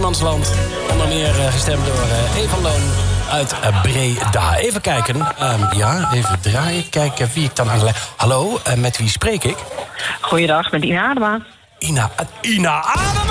Niemandsland. Onder meer gestemd door Evan Loon uit Breda. Even kijken. Even draaien. Kijken wie ik dan aan de lijn... Hallo, met wie spreek ik? Goeiedag, met Ina Adema. Ina Adema!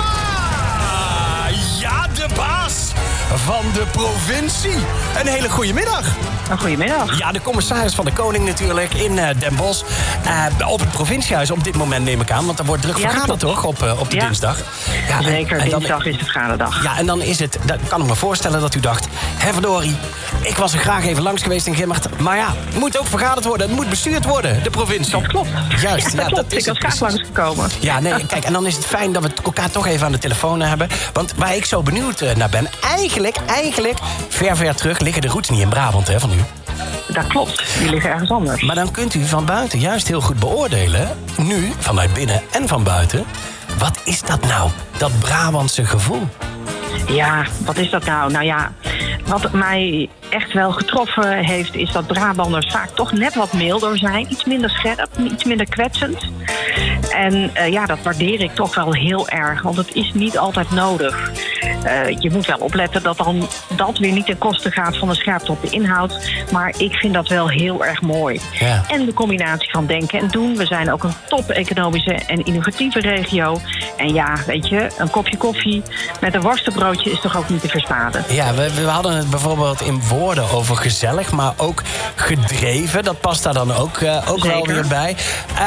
Ja, de baas van de provincie. Een hele goede middag. Een goedemiddag. Ja, de commissaris van de Koning natuurlijk in Den Bosch. Op het provinciehuis op dit moment neem ik aan. Want er wordt druk vergaderd, toch, op de dinsdag? Ja, zeker, dinsdag is de vergaderdag. Ja, en dan is het... Dan kan ik me voorstellen dat u dacht... verdorie, ik was er graag even langs geweest in Gimmert. Maar ja, het moet ook vergaderd worden. Het moet bestuurd worden, de provincie. Dat klopt. Juist, ja, dat klopt. Ik was graag langsgekomen. Ja, nee, kijk, en dan is het fijn dat we elkaar toch even aan de telefoon hebben. Want waar ik zo benieuwd naar ben... Eigenlijk, ver terug liggen de roots niet in Brabant, hè, van u. Dat klopt, die liggen ergens anders. Maar dan kunt u van buiten juist heel goed beoordelen... nu, vanuit binnen en van buiten... wat is dat nou, dat Brabantse gevoel? Ja, wat is dat nou? Nou ja, wat mij echt wel getroffen heeft... is dat Brabanders vaak toch net wat milder zijn. Iets minder scherp, iets minder kwetsend. En dat waardeer ik toch wel heel erg. Want het is niet altijd nodig. Je moet wel opletten dat dan dat weer niet ten koste gaat van de scherpte op de inhoud. Maar ik vind dat wel heel erg mooi. Ja. En de combinatie van denken en doen. We zijn ook een top-economische en innovatieve regio. En ja, weet je, een kopje koffie met een worstenbroodje is toch ook niet te verspaden. Ja, we hadden het bijvoorbeeld in woorden over gezellig, maar ook gedreven. Dat past daar dan ook wel weer bij.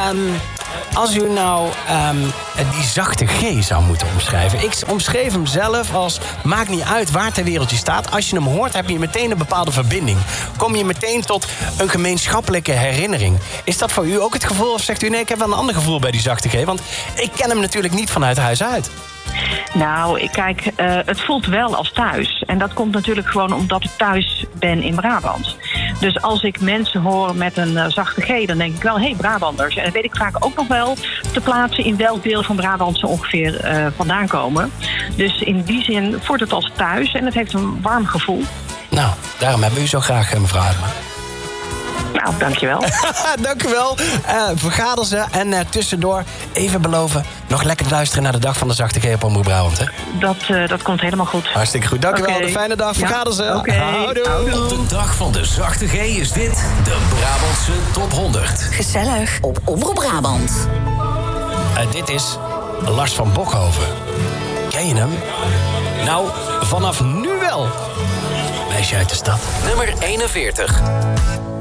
Als u nou die zachte G zou moeten omschrijven. Ik omschreef hem zelf als... maakt niet uit waar ter wereld je staat. Als je hem hoort, heb je meteen een bepaalde verbinding. Kom je meteen tot een gemeenschappelijke herinnering. Is dat voor u ook het gevoel? Of zegt u, nee, ik heb wel een ander gevoel bij die zachte G? Want ik ken hem natuurlijk niet vanuit huis uit. Nou, kijk, het voelt wel als thuis. En dat komt natuurlijk gewoon omdat ik thuis ben in Brabant. Dus als ik mensen hoor met een zachte G, dan denk ik wel, hey, Brabanders. En dan weet ik vaak ook nog wel te plaatsen in welk deel van Brabant ze ongeveer vandaan komen. Dus in die zin voelt het als thuis en het heeft een warm gevoel. Nou, daarom hebben we u zo graag, mevrouw Adema. Nou, dankjewel. Dank u wel. Vergader ze en tussendoor even beloven... nog lekker luisteren naar de dag van de zachte G op Omroep Brabant, hè? Dat komt helemaal goed. Hartstikke goed. Dank u wel. Een fijne dag. Vergader ze. Houdoe. Op de dag van de zachte G is dit de Brabantse Top 100. Gezellig op Omroep Brabant. Dit is Lars van Bokhoven. Ken je hem? Nou, vanaf nu wel. Meisje uit de stad. Nummer 41.